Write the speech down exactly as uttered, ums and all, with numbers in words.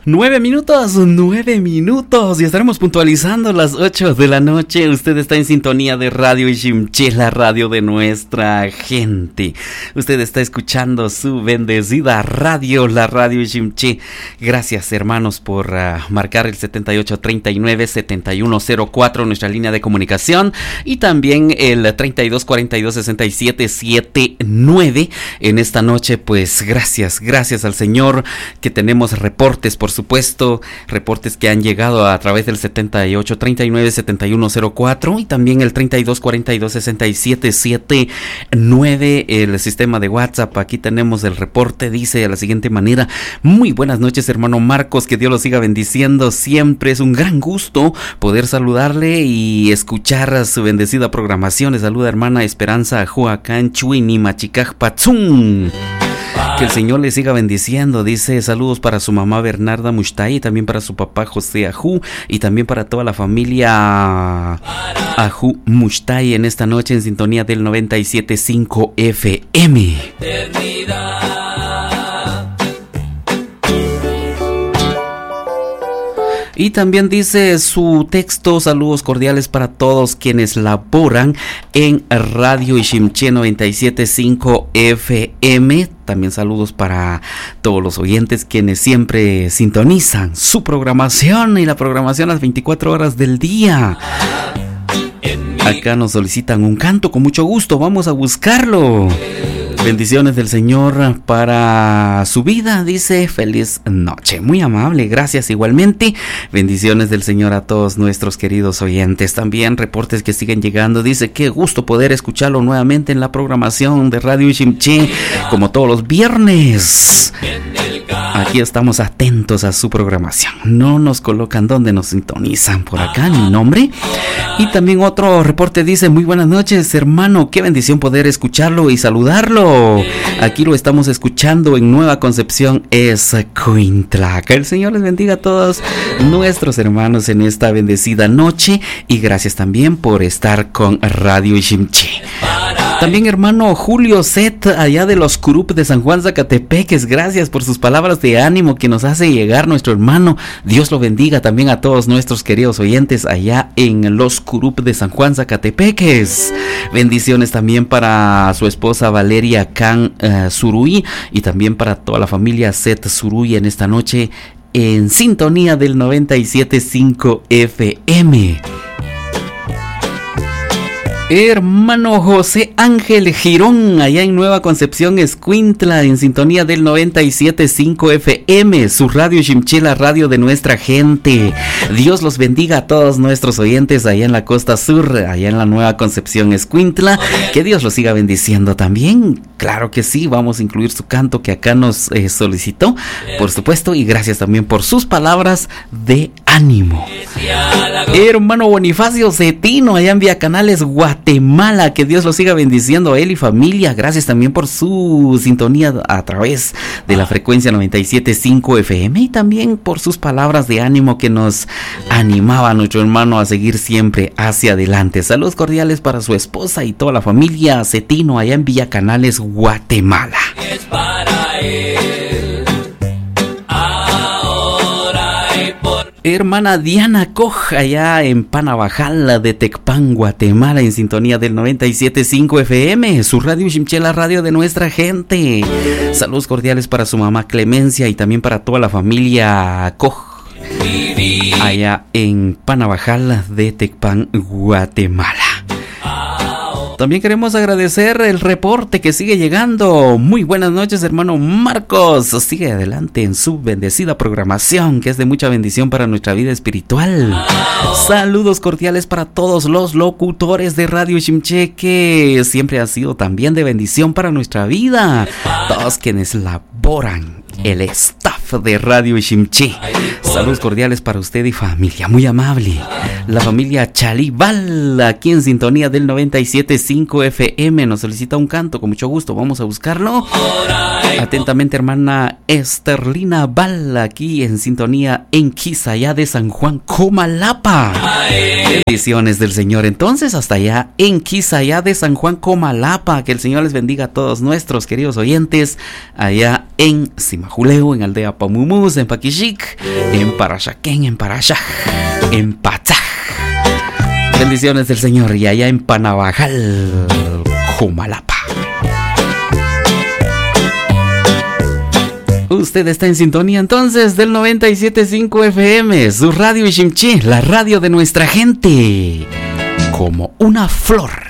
Nueve minutos, nueve minutos y estaremos puntualizando las ocho de la noche. Usted está en sintonía de Radio Ishimché, la radio de nuestra gente. Usted está escuchando su bendecida radio, la Radio Ishimché. Gracias, hermanos, por uh, marcar el setenta y ocho treinta y nueve setenta y uno cero cuatro, nuestra línea de comunicación, y también el treinta y dos cuarenta y dos sesenta y siete setenta y nueve. En esta noche, pues gracias, gracias al Señor que tenemos reportes, por supuesto, reportes que han llegado a través del setenta y ocho treinta y nueve setenta y uno cero cuatro y también el treinta y dos cuarenta y dos sesenta y siete setenta y nueve, el sistema de WhatsApp. Aquí tenemos el reporte, dice de la siguiente manera: muy buenas noches, hermano Marcos, que Dios lo siga bendiciendo siempre. Es un gran gusto poder saludarle y escuchar su bendecida programación. Le saluda hermana Esperanza Juacán Chuini Machicaj Patzún. Que el Señor le siga bendiciendo. Dice saludos para su mamá Bernarda Mushtay, y también para su papá José Ajú, y también para toda la familia Ajú Mushtay en esta noche en sintonía del noventa y siete punto cinco F M. Y también dice su texto: saludos cordiales para todos quienes laboran en Radio Ishimché noventa y siete punto cinco F M. También saludos para todos los oyentes quienes siempre sintonizan su programación y la programación las veinticuatro horas del día. Acá nos solicitan un canto, con mucho gusto vamos a buscarlo. Bendiciones del Señor para su vida, dice feliz noche. Muy amable, gracias igualmente. Bendiciones del Señor a todos nuestros queridos oyentes. También reportes que siguen llegando. Dice: qué gusto poder escucharlo nuevamente en la programación de Radio Ishimché, como todos los viernes. Aquí estamos atentos a su programación. No nos colocan donde nos sintonizan por acá, ni nombre. Y también otro reporte dice: muy buenas noches, hermano. Qué bendición poder escucharlo y saludarlo. Aquí lo estamos escuchando en Nueva Concepción, es Cuintla. Que el Señor les bendiga a todos nuestros hermanos en esta bendecida noche. Y gracias también por estar con Radio Ishimché. También hermano Julio Set, allá de los Curup de San Juan Zacatepeques, gracias por sus palabras de ánimo que nos hace llegar nuestro hermano. Dios lo bendiga también a todos nuestros queridos oyentes allá en los Curup de San Juan Zacatepeques. Bendiciones también para su esposa Valeria Can uh, Suruy, y también para toda la familia Set Suruy en esta noche en sintonía del noventa y siete punto cinco F M. Hermano José Ángel Girón, allá en Nueva Concepción, Escuintla, en sintonía del noventa y siete punto cinco F M, su Radio Ishimché, la radio de nuestra gente. Dios los bendiga a todos nuestros oyentes allá en la costa sur, allá en la Nueva Concepción, Escuintla. Que Dios los siga bendiciendo también. Claro que sí, vamos a incluir su canto que acá nos eh, solicitó, por supuesto, y gracias también por sus palabras de ánimo. Hermano Bonifacio Cetino, allá en Vía Canales, Guatemala, que Dios lo siga bendiciendo a él y familia. Gracias también por su sintonía a través de la frecuencia noventa y siete punto cinco F M, y también por sus palabras de ánimo que nos animaba a nuestro hermano a seguir siempre hacia adelante. Saludos cordiales para su esposa y toda la familia Cetino allá en Villa Canales, Guatemala. Es para él. Hermana Diana Coj, allá en Panabajal de Tecpan, Guatemala, en sintonía del noventa y siete punto cinco F M, su Radio Ishimché, la radio de nuestra gente. Saludos cordiales para su mamá Clemencia y también para toda la familia Coj, allá en Panabajal de Tecpan, Guatemala. También queremos agradecer el reporte que sigue llegando. Muy buenas noches, hermano Marcos. Sigue adelante en su bendecida programación, que es de mucha bendición para nuestra vida espiritual. Saludos cordiales para todos los locutores de Radio Ishimché, que siempre ha sido también de bendición para nuestra vida. Todos quienes laboran, el staff de Radio Ishimché. Saludos cordiales para usted y familia. Muy amable. La familia Chalibal, aquí en sintonía del noventa y siete punto cinco F M, nos solicita un canto, con mucho gusto, vamos a buscarlo. Atentamente, hermana Esterlina Val, aquí en sintonía en Quisayá de San Juan, Comalapa. Bendiciones del Señor, entonces, hasta allá en Quisayá de San Juan, Comalapa. Que el Señor les bendiga a todos nuestros queridos oyentes, allá en Simajuleo, en Aldea Pamumus, en Paquichic, en Parachaquén, en Parachaj, en Pachaj. Bendiciones del Señor, y allá en Panabajal, Comalapa. Usted está en sintonía entonces del noventa y siete punto cinco F M, su radio Ishimchi, la radio de nuestra gente, como una flor.